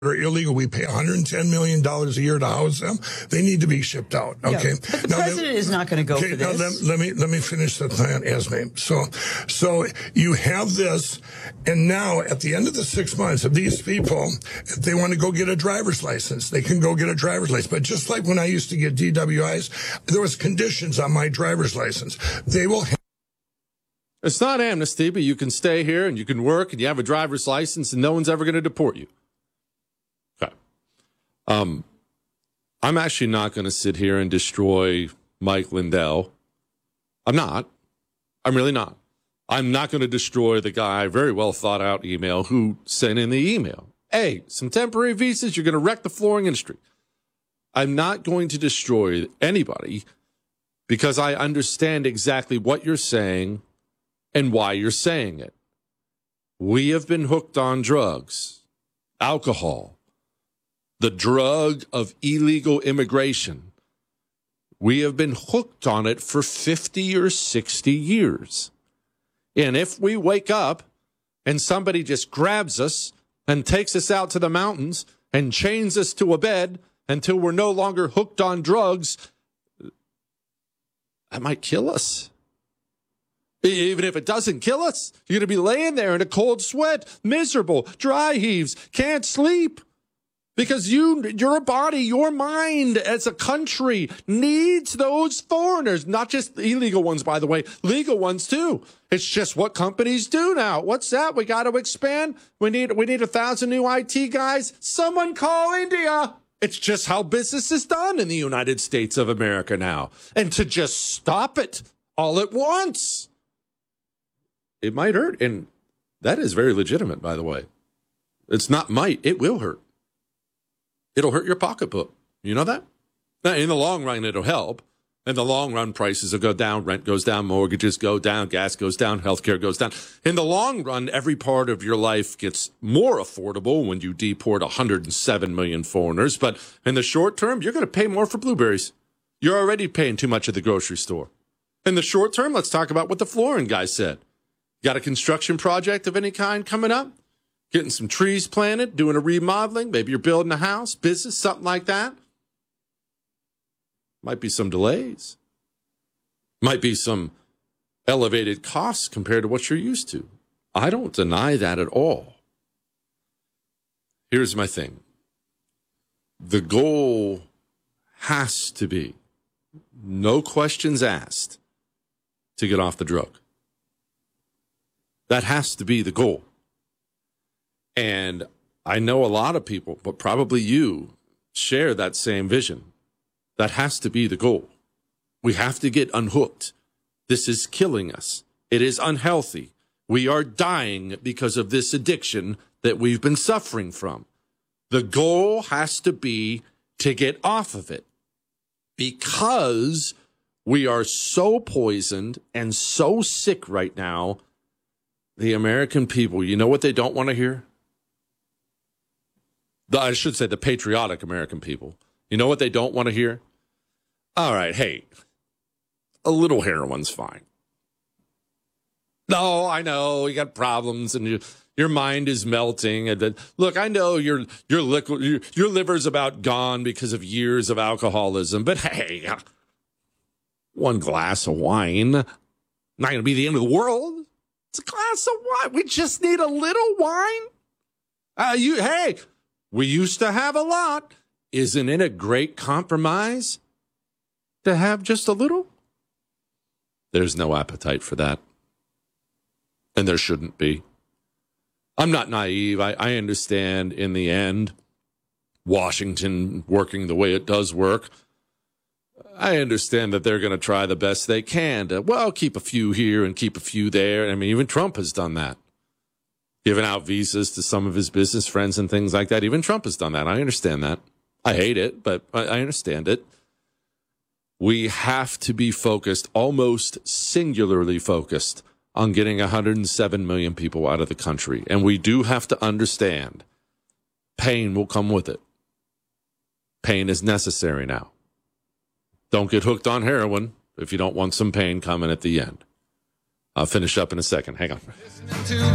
are illegal. We pay $110 million a year to house them. They need to be shipped out. Okay. Yeah, but the president is not going to go for this. Now let me finish the plan, Esme. So you have this, and now at the end of the 6 months, if these people, if they want to go get a driver's license, they can go get a driver's license. But just like when I used to get DWIs, there was conditions on my driver's license. They will have. It's not amnesty, but you can stay here and you can work and you have a driver's license and no one's ever going to deport you. Okay. I'm actually not going to sit here and destroy Mike Lindell. I'm not. I'm really not. I'm not going to destroy the guy, very well thought out email, who sent in the email. Hey, some temporary visas, you're going to wreck the flooring industry. I'm not going to destroy anybody because I understand exactly what you're saying and why you're saying it. We have been hooked on drugs, alcohol, the drug of illegal immigration. We have been hooked on it for 50 or 60 years. And if we wake up and somebody just grabs us and takes us out to the mountains and chains us to a bed until we're no longer hooked on drugs, that might kill us. Even if it doesn't kill us, you're going to be laying there in a cold sweat, miserable, dry heaves, can't sleep. Because your body, your mind as a country needs those foreigners, not just illegal ones, by the way, legal ones too. It's just what companies do now. What's that? We got to expand. We need 1,000 new IT guys. Someone call India. It's just how business is done in the United States of America now. And to just stop it all at once, it might hurt. And that is very legitimate, by the way. It's not might, it will hurt. It'll hurt your pocketbook. You know that? Now, in the long run, it'll help. In the long run, prices will go down, rent goes down, mortgages go down, gas goes down, healthcare goes down. In the long run, every part of your life gets more affordable when you deport 107 million foreigners. But in the short term, you're going to pay more for blueberries. You're already paying too much at the grocery store. In the short term, let's talk about what the flooring guy said. Got a construction project of any kind coming up? Getting some trees planted, doing a remodeling. Maybe you're building a house, business, something like that. Might be some delays. Might be some elevated costs compared to what you're used to. I don't deny that at all. Here's my thing. The goal has to be, no questions asked, to get off the drug. That has to be the goal. And I know a lot of people, but probably you, share that same vision. That has to be the goal. We have to get unhooked. This is killing us. It is unhealthy. We are dying because of this addiction that we've been suffering from. The goal has to be to get off of it because we are so poisoned and so sick right now. The American people, you know what they don't want to hear? I should say the patriotic American people. You know what they don't want to hear? All right, hey, a little heroin's fine. No, I know you got problems and your mind is melting. And look, I know your liver's about gone because of years of alcoholism. But hey, one glass of wine, not going to be the end of the world. It's a glass of wine. We just need a little wine. Hey. We used to have a lot. Isn't it a great compromise to have just a little? There's no appetite for that. And there shouldn't be. I'm not naive. I understand in the end, Washington working the way it does work. I understand that they're going to try the best they can to, keep a few here and keep a few there. I mean, even Trump has done that. Giving out visas to some of his business friends and things like that. Even Trump has done that. I understand that. I hate it, but I understand it. We have to be focused, almost singularly focused, on getting 107 million people out of the country. And we do have to understand pain will come with it. Pain is necessary now. Don't get hooked on heroin if you don't want some pain coming at the end. I'll finish up in a second. Hang on.